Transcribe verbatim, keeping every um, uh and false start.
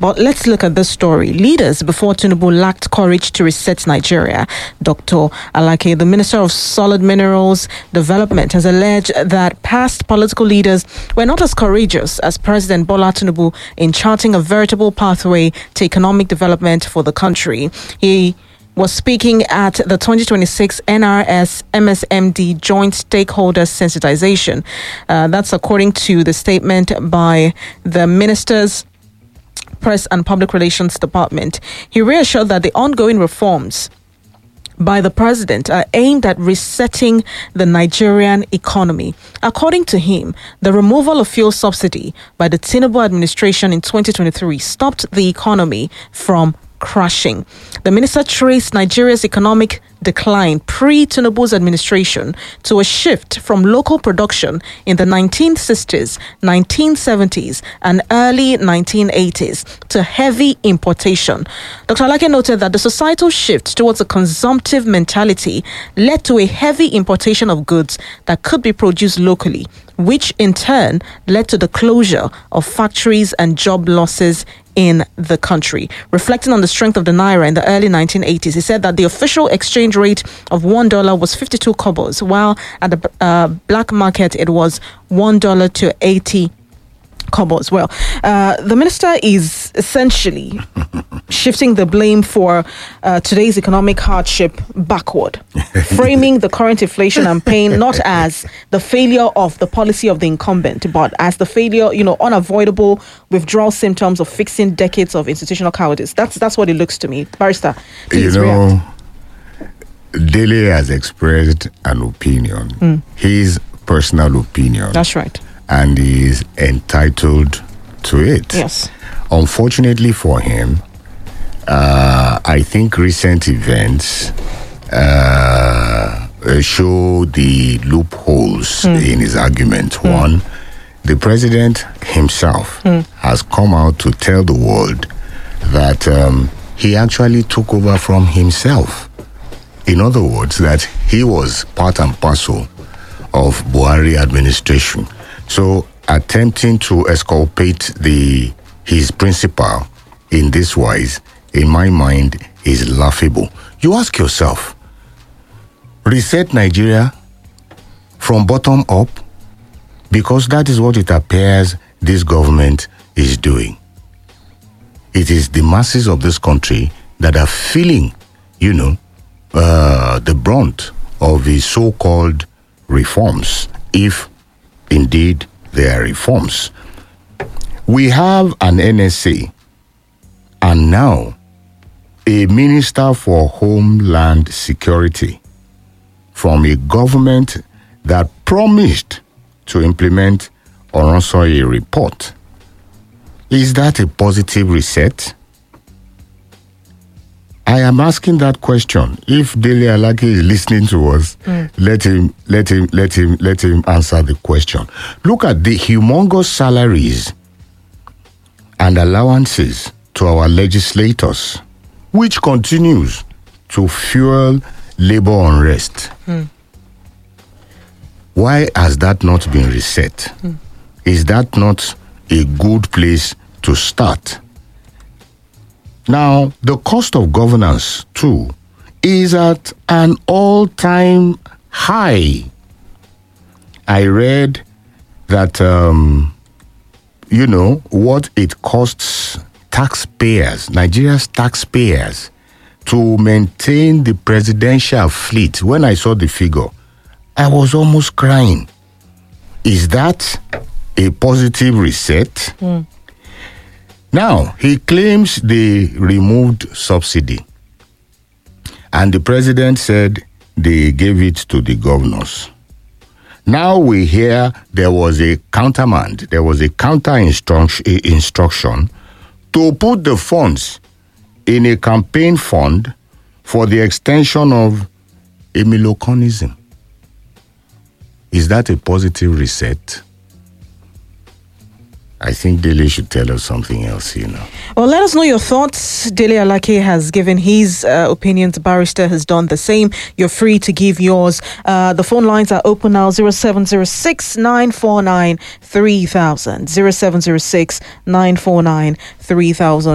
But let's look at this story. Leaders before Tinubu lacked courage to reset Nigeria. Doctor Alake, the Minister of Solid Minerals Development, has alleged that past political leaders were not as courageous as President Bola Tinubu in charting a veritable pathway to economic development for the country. He was speaking at the twenty twenty-six N R S M S M D Joint Stakeholders Sensitization. Uh, that's according to the statement by the Minister's Press and Public Relations Department. He reassured that the ongoing reforms by the president are aimed at resetting the Nigerian economy. According to him, the removal of fuel subsidy by the Tinubu administration in twenty twenty-three stopped the economy from crashing. The minister traced Nigeria's economic decline pre-Tinubu's administration to a shift from local production in the nineteen sixties, nineteen seventies, and early nineteen eighties to heavy importation. Doctor Alake noted that the societal shift towards a consumptive mentality led to a heavy importation of goods that could be produced locally, which in turn led to the closure of factories and job losses in the country. Reflecting on the strength of the naira in the early nineteen eighties, he said that the official exchange rate of one dollar was fifty-two kobos, while at the uh, black market it was one dollar to eighty kobos. Well, uh, the minister is essentially shifting the blame for uh, today's economic hardship backward, framing the current inflation and pain not as the failure of the policy of the incumbent, but as the failure, you know, unavoidable withdrawal symptoms of fixing decades of institutional cowardice. That's that's what it looks to me. Barrister, please you know, react. Dele has expressed an opinion, Mm. his personal opinion. That's right. And he is entitled to it. Yes. Unfortunately for him, uh, I think recent events uh, show the loopholes mm. in his argument. Mm. One, the president himself mm. has come out to tell the world that um, he actually took over from himself. In other words, that he was part and parcel of Buhari administration. So attempting to exculpate the his principal in this wise, in my mind, is laughable. You ask yourself, reset Nigeria from bottom up, because that is what it appears this government is doing. It is the masses of this country that are feeling, you know, uh, the brunt of the so-called reforms, if indeed there are reforms. We have an N S A and now a Minister for Homeland Security from a government that promised to implement Oronsoye report. Is that a positive reset? I am asking that question. If Dele Alake is listening to us, mm. let him, let him, let him, let him answer the question. Look at the humongous salaries and allowances to our legislators, which continues to fuel labor unrest. Mm. Why has that not been reset? Mm. Is that not a good place to start? Now, the cost of governance, too, is at an all-time high. I read that, um, you know, what it costs taxpayers, Nigeria's taxpayers, to maintain the presidential fleet. When I saw the figure, I was almost crying. Is that a positive reset? Mm. Now, he claims they removed subsidy. And the president said they gave it to the governors. Now we hear there was a countermand, there was a counter instruction to put the funds in a campaign fund for the extension of Emiloconism. Is that a positive reset? I think Dele should tell us something else, you know. Well, let us know your thoughts. Dele Alake has given his uh, opinions. Barrister has done the same. You're free to give yours. Uh, the phone lines are open now. zero seven zero six, nine four nine, three thousand. zero seven zero six, nine four nine, three thousand.